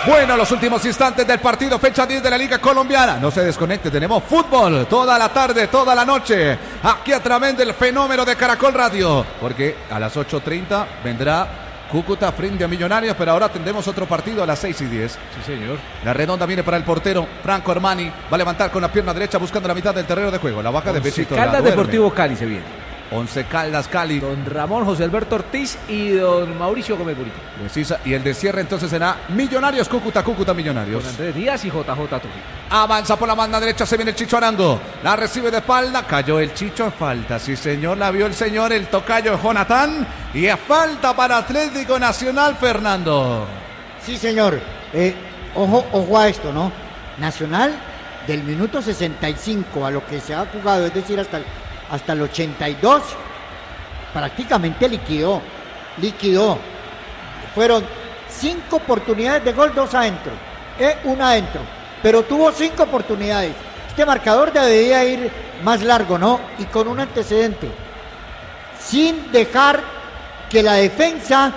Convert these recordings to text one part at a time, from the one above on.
Bueno, los últimos instantes del partido, fecha 10 de la Liga Colombiana. No se desconecte, tenemos fútbol toda la tarde, toda la noche, aquí a través del fenómeno de Caracol Radio. Porque a las 8:30 vendrá Cúcuta frente a Millonarios, pero ahora tendremos otro partido a las 6:10. Sí, señor. La redonda viene para el portero Franco Armani. Va a levantar con la pierna derecha buscando la mitad del terreno de juego. La baja de Besito. Caldas Deportivo Cali se viene. Once Caldas Cali. Don Ramón José Alberto Ortiz y don Mauricio Gómez Burito. Precisa. Y el de cierre entonces será Millonarios Cúcuta Millonarios. Con Andrés Díaz y JJ Trujillo. Avanza por la banda derecha, se viene el Chicho Arango. La recibe de espalda, cayó el Chicho, falta. Sí, señor, la vio el señor, el tocayo Jonathan. Y es falta para Atlético Nacional, Fernando. Sí, señor. Ojo a esto, ¿no? Nacional, del minuto 65 a lo que se ha jugado, es decir, hasta el 82, prácticamente liquidó. Fueron 5 oportunidades de gol, 2 adentro, 1 adentro, pero tuvo 5 oportunidades. Este marcador debería ir más largo, ¿no? Y con un antecedente, sin dejar que la defensa,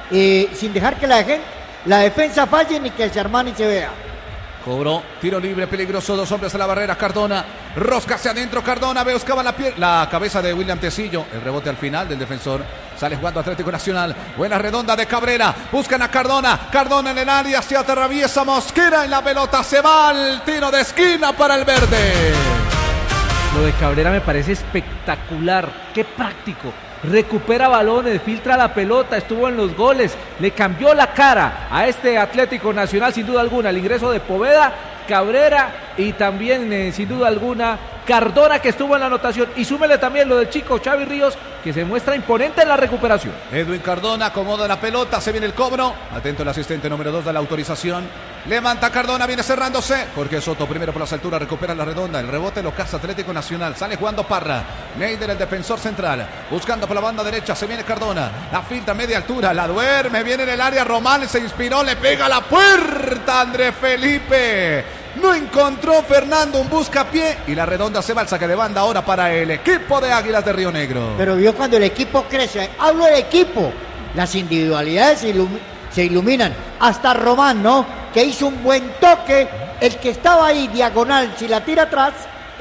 la defensa falle ni que el Armani se vea. Cobró, tiro libre, peligroso, 2 hombres a la barrera, Cardona, rosca hacia adentro, Cardona, buscaba la cabeza de William Tecillo, el rebote al final del defensor, sale jugando Atlético Nacional, buena redonda de Cabrera, buscan a Cardona en el área, se atraviesa Mosquera en la pelota, se va al tiro de esquina para el verde. Lo de Cabrera me parece espectacular, qué práctico. Recupera balones, filtra la pelota, estuvo en los goles, le cambió la cara a este Atlético Nacional sin duda alguna, el ingreso de Poveda, Cabrera y también sin duda alguna Cardona, que estuvo en la anotación, y súmele también lo del chico Xavi Ríos, que se muestra imponente en la recuperación. Edwin Cardona acomoda la pelota, se viene el cobro, atento el asistente número 2 de la autorización, levanta Cardona, viene cerrándose, Jorge Soto primero por las alturas, recupera la redonda, el rebote lo caza Atlético Nacional, sale jugando Parra, Neider el defensor central, buscando por la banda derecha, se viene Cardona, la finta a media altura, la duerme, viene en el área Román, se inspiró, le pega a la puerta Andrés Felipe. No encontró Fernando un buscapié y la redonda se va al saque de banda ahora para el equipo de Águilas de Río Negro. Pero vio cuando el equipo crece, hablo del equipo, las individualidades se iluminan. Hasta Román, ¿no? Que hizo un buen toque, el que estaba ahí diagonal, si la tira atrás,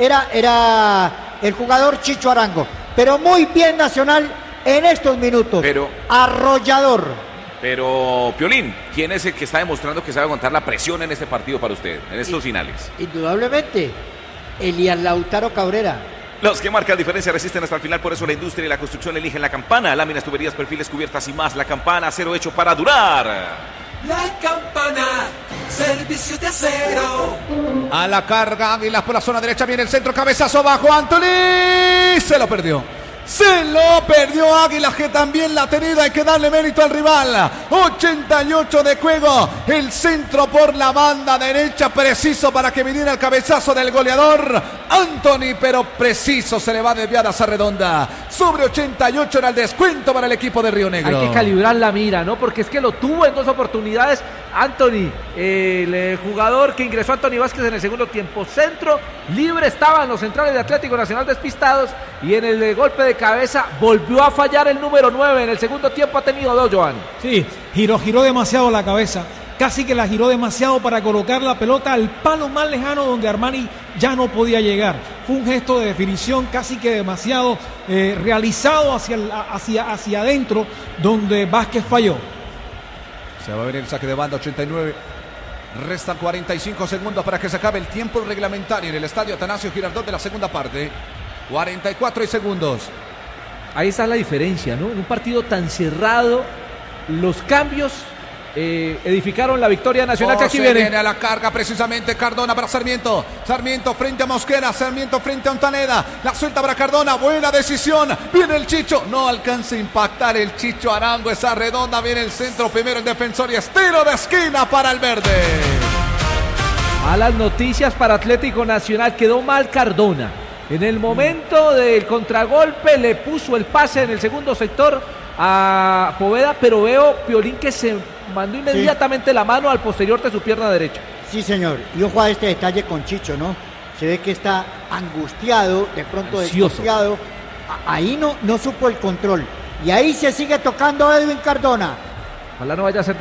era el jugador Chicho Arango. Pero muy bien Nacional en estos minutos. Arrollador. Pero, Piolín, ¿quién es el que está demostrando que sabe aguantar la presión en este partido para usted, en estos finales? Indudablemente, Elías Lautaro Cabrera. Los que marcan diferencia resisten hasta el final, por eso la industria y la construcción eligen la Campana. Láminas, tuberías, perfiles, cubiertas y más. La Campana, acero hecho para durar. La Campana, servicio de acero. A la carga, Águilas por la zona derecha, viene el centro, cabezazo bajo, Anthony, se lo perdió Águilas, que también la ha tenido, hay que darle mérito al rival. 88 de juego, el centro por la banda derecha, preciso para que viniera el cabezazo del goleador Anthony, pero preciso, se le va a desviar a esa redonda. Sobre 88 era el descuento para el equipo de Río Negro. Hay que calibrar la mira, ¿no? Porque es que lo tuvo en 2 oportunidades Anthony, el jugador que ingresó Anthony Vázquez en el segundo tiempo. Centro, libre estaban los centrales de Atlético Nacional despistados, y en el golpe de cabeza volvió a fallar el número 9. En el segundo tiempo ha tenido 2, Joan. Sí, giró demasiado la cabeza, casi que la giró demasiado para colocar la pelota al palo más lejano donde Armani ya no podía llegar. Fue un gesto de definición casi que demasiado realizado hacia adentro, donde Vázquez falló. Se va a venir el saque de banda, 89. Restan 45 segundos para que se acabe el tiempo reglamentario en el estadio Atanasio Girardot de la segunda parte. 44 segundos. Ahí está la diferencia, ¿no? En un partido tan cerrado, los cambios edificaron la victoria nacional. Que aquí viene a la carga precisamente Cardona para Sarmiento. Sarmiento frente a Mosquera, Sarmiento frente a Ontaneda. La suelta para Cardona, buena decisión. Viene el Chicho, no alcanza a impactar el Chicho Arango. Esa redonda, viene el centro, primero el defensor y estilo de esquina para el verde. Malas noticias para Atlético Nacional, quedó mal Cardona. En el momento del contragolpe le puso el pase en el segundo sector a Poveda, pero veo, Piolín, que se mandó inmediatamente la mano al posterior de su pierna derecha. Sí, señor. Y ojo a este detalle con Chicho, ¿no? Se ve que está angustiado, de pronto desconfiado. Ahí no supo el control. Y ahí se sigue tocando Edwin Cardona. Ojalá no vaya a ser